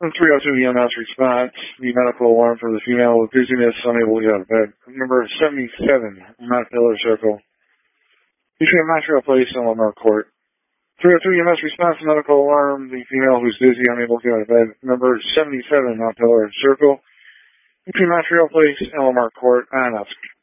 302 EMS response, the medical alarm for the female with dizziness, unable to get out of bed. Number 77, Montpelier Circle. Between Montreal Place and Lamar Court. 302 EMS response, medical alarm, the female who's dizzy, unable to get out of bed. Number 77, Montpelier Circle. Between Montreal Place and Lamar Court on Upsky.